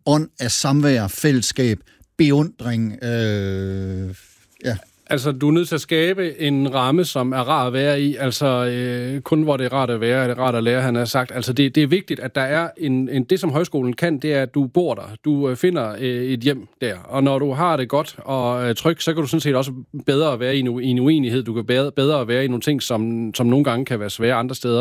ånd af samvær, fællesskab, beundring, Altså, du er nødt til at skabe en ramme, som er rar at være i. Altså, kun hvor det er rart at være, er det rart at lære, han har sagt. Altså, det er vigtigt, at der er det, som højskolen kan, det er, at du bor der. Du finder et hjem der. Og når du har det godt og trygt, så kan du sådan set også bedre være i en uenighed. Du kan bedre være i nogle ting, som nogle gange kan være svære andre steder.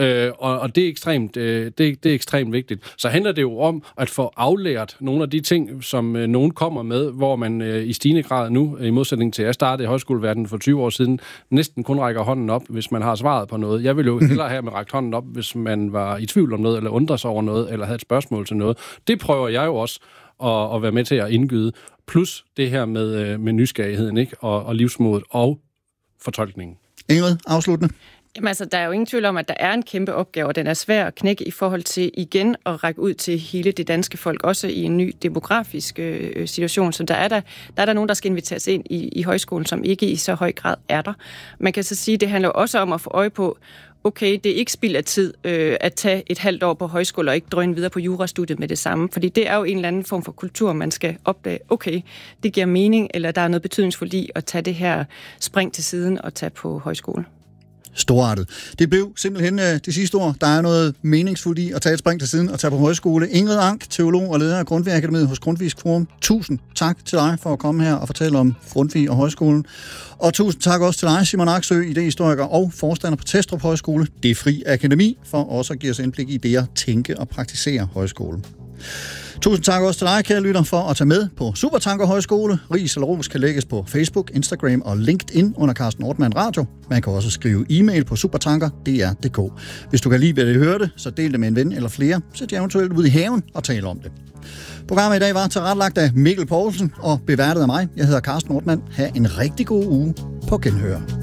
Og det er ekstremt, det er ekstremt vigtigt. Så handler det jo om at få aflært nogle af de ting, som nogen kommer med, hvor man i stigende grad nu, i modsætning til startede i højskoleverdenen for 20 år siden, næsten kun rækker hånden op, hvis man har svaret på noget. Jeg ville jo hellere have med rækt hånden op, hvis man var i tvivl om noget, eller undrede sig over noget, eller havde et spørgsmål til noget. Det prøver jeg jo også at være med til at indgyde. Plus det her med nysgerrigheden, ikke? Og livsmodet og fortolkningen. Ingrid, afsluttende. Jamen altså, der er jo ingen tvivl om, at der er en kæmpe opgave, og den er svær at knække i forhold til igen at række ud til hele det danske folk, også i en ny demografisk situation. Så der er nogen, der skal inviteres ind i højskolen, som ikke i så høj grad er der. Man kan så sige, at det handler også om at få øje på, okay, det er ikke spild af tid at tage et halvt år på højskole og ikke drøne videre på jurastudiet med det samme, fordi det er jo en eller anden form for kultur, man skal opdage, okay, det giver mening, eller der er noget betydningsfuldt i at tage det her spring til siden og tage på højskole. Storartet. Det blev simpelthen de sidste ord. Der er noget meningsfuldt i at tage et spring til siden og tage på højskole. Ingrid Ank, teolog og leder af Grundtvig Akademiet hos Grundtvigs Forum. Tusind tak til dig for at komme her og fortælle om Grundtvig og højskolen. Og tusind tak også til dig, Simon Aksø, idehistoriker og forstander på Testrup Højskole, Det Fri Akademi, for også at give os indblik i det at tænke og praktisere højskolen. Tusind tak også til dig, kære lytter, for at tage med på Supertanker Højskole. Ris eller ros kan lægges på Facebook, Instagram og LinkedIn under Carsten Ortmann Radio. Man kan også skrive e-mail på supertanker.dr.dk. Hvis du kan lide, hvad du hørte, så del det med en ven eller flere. Sæt jer eventuelt ud i haven og tal om det. Programmet i dag var tilrettelagt af Mikkel Poulsen og beværtet af mig. Jeg hedder Carsten Ortmann. Ha' en rigtig god uge på genhør.